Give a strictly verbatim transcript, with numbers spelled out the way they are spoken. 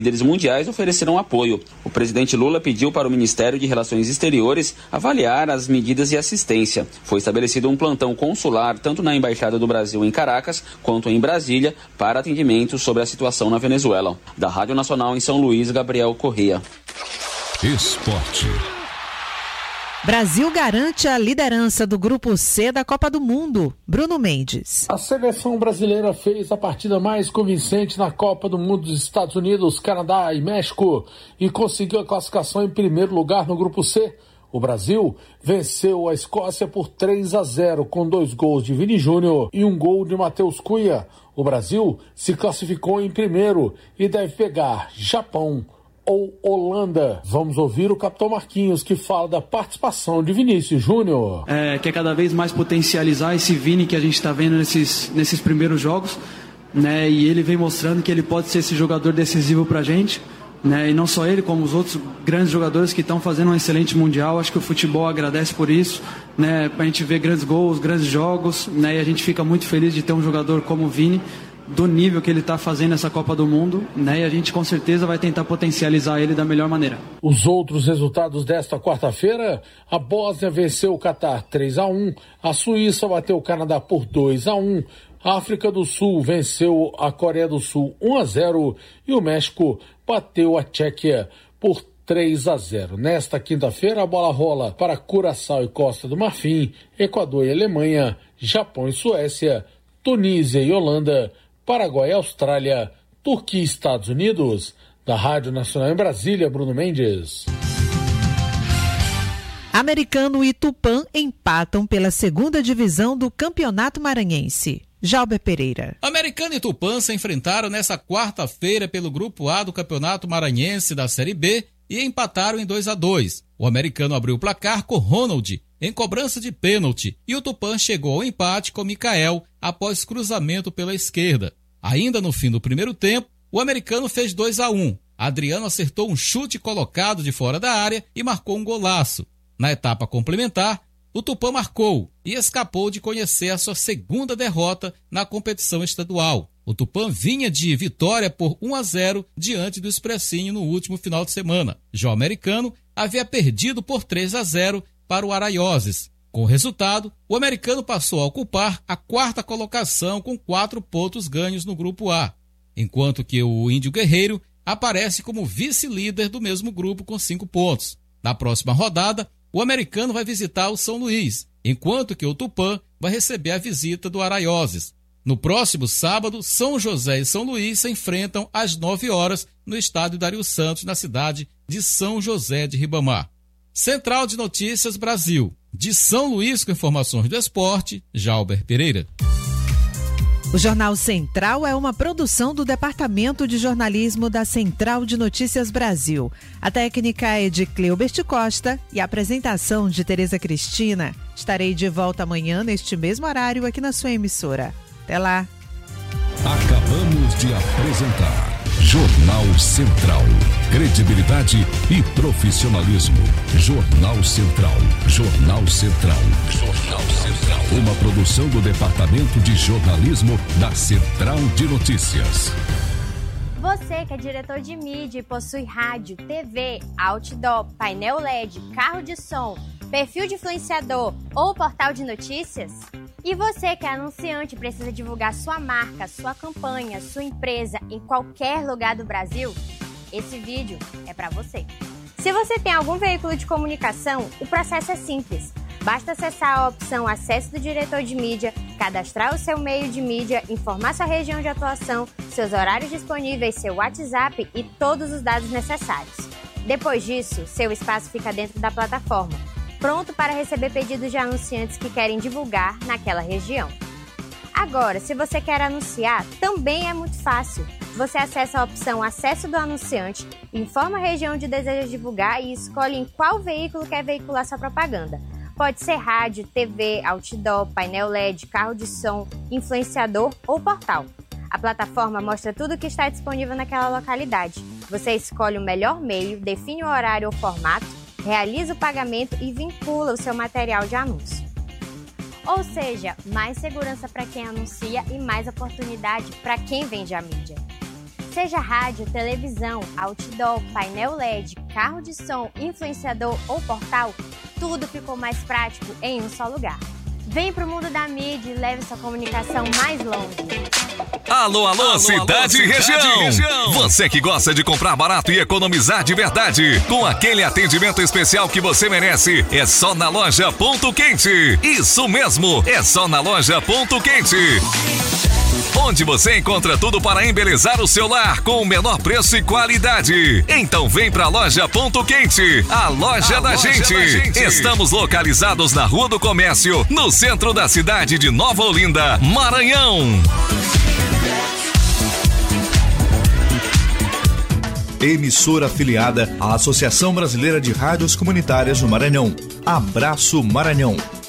Líderes mundiais ofereceram apoio. O presidente Lula pediu para o Ministério de Relações Exteriores avaliar as medidas de assistência. Foi estabelecido um plantão consular tanto na Embaixada do Brasil em Caracas quanto em Brasília para atendimento sobre a situação na Venezuela. Da Rádio Nacional em São Luís, Gabriel Corrêa. Esporte. Brasil garante a liderança do Grupo C da Copa do Mundo. Bruno Mendes. A seleção brasileira fez a partida mais convincente na Copa do Mundo dos Estados Unidos, Canadá e México e conseguiu a classificação em primeiro lugar no Grupo C. O Brasil venceu a Escócia por três a zero, com dois gols de Vini Júnior e um gol de Matheus Cunha. O Brasil se classificou em primeiro e deve pegar Japão ou Holanda. Vamos ouvir o capitão Marquinhos, que fala da participação de Vinícius Júnior. É, quer cada vez mais potencializar esse Vini que a gente está vendo nesses, nesses primeiros jogos, né? E ele vem mostrando que ele pode ser esse jogador decisivo pra gente, né? E não só ele, como os outros grandes jogadores que estão fazendo um excelente Mundial. Acho que o futebol agradece por isso, né? Pra gente ver grandes gols, grandes jogos, né? E a gente fica muito feliz de ter um jogador como o Vini, do nível que ele está fazendo nessa Copa do Mundo, né? E a gente com certeza vai tentar potencializar ele da melhor maneira. Os outros resultados desta quarta-feira: a Bósnia venceu o Catar três a um, a Suíça bateu o Canadá por dois a um, a África do Sul venceu a Coreia do Sul um a zero e o México bateu a Tchequia por três a zero. Nesta quinta-feira, a bola rola para Curaçao e Costa do Marfim, Equador e Alemanha, Japão e Suécia, Tunísia e Holanda, Paraguai e Austrália, Turquia e Estados Unidos. Da Rádio Nacional em Brasília, Bruno Mendes. Americano e Tupã empatam pela segunda divisão do Campeonato Maranhense. Jalber Pereira. Americano e Tupã se enfrentaram nesta quarta-feira pelo Grupo A do Campeonato Maranhense da Série B e empataram em dois a dois. O Americano abriu o placar com Ronald em cobrança de pênalti e o Tupã chegou ao empate com Micael após cruzamento pela esquerda. Ainda no fim do primeiro tempo, o Americano fez dois a um. Adriano acertou um chute colocado de fora da área e marcou um golaço. Na etapa complementar, o Tupã marcou e escapou de conhecer a sua segunda derrota na competição estadual. O Tupã vinha de vitória por um a zero diante do Expressinho no último final de semana. Já o Americano havia perdido por três a zero para o Araioses. Com o resultado, o Americano passou a ocupar a quarta colocação com quatro pontos ganhos no Grupo A, enquanto que o Índio Guerreiro aparece como vice-líder do mesmo grupo com cinco pontos. Na próxima rodada, o Americano vai visitar o São Luís, enquanto que o Tupã vai receber a visita do Araioses. No próximo sábado, São José e São Luís se enfrentam às nove horas no estádio Dario Santos, na cidade de São José de Ribamar. Central de Notícias Brasil. De São Luís, com informações do esporte, Jalber Pereira. O Jornal Central é uma produção do Departamento de Jornalismo da Central de Notícias Brasil. A técnica é de Cleubert Costa e a apresentação de Tereza Cristina. Estarei de volta amanhã neste mesmo horário aqui na sua emissora. Até lá. Acabamos de apresentar Jornal Central. Credibilidade e profissionalismo. Jornal Central. Jornal Central. Jornal Central. Uma produção do Departamento de Jornalismo da Central de Notícias. Você que é diretor de mídia e possui rádio, T V, outdoor, painel L E D, carro de som, perfil de influenciador ou portal de notícias? E você que é anunciante e precisa divulgar sua marca, sua campanha, sua empresa em qualquer lugar do Brasil? Esse vídeo é para você. Se você tem algum veículo de comunicação, o processo é simples. Basta acessar a opção Acesso do Diretor de Mídia, cadastrar o seu meio de mídia, informar sua região de atuação, seus horários disponíveis, seu WhatsApp e todos os dados necessários. Depois disso, seu espaço fica dentro da plataforma, pronto para receber pedidos de anunciantes que querem divulgar naquela região. Agora, se você quer anunciar, também é muito fácil. Você acessa a opção Acesso do Anunciante, informa a região onde deseja divulgar e escolhe em qual veículo quer veicular sua propaganda. Pode ser rádio, T V, outdoor, painel L E D, carro de som, influenciador ou portal. A plataforma mostra tudo o que está disponível naquela localidade. Você escolhe o melhor meio, define o horário ou formato, realiza o pagamento e vincula o seu material de anúncio. Ou seja, mais segurança para quem anuncia e mais oportunidade para quem vende a mídia. Seja rádio, televisão, outdoor, painel L E D, carro de som, influenciador ou portal, tudo ficou mais prático em um só lugar. Vem pro mundo da mídia e leve sua comunicação mais longe. Alô, alô, alô cidade, alô, e região. região! Você que gosta de comprar barato e economizar de verdade, com aquele atendimento especial que você merece, é só na loja Ponto Quente. Isso mesmo, é só na loja Ponto Quente. Onde você encontra tudo para embelezar o seu lar com o menor preço e qualidade. Então vem pra loja Ponto Quente, a loja, a da, loja gente. da gente. Estamos localizados na Rua do Comércio, no centro da cidade de Nova Olinda, Maranhão. Emissora afiliada à Associação Brasileira de Rádios Comunitárias no Maranhão. Abraço Maranhão.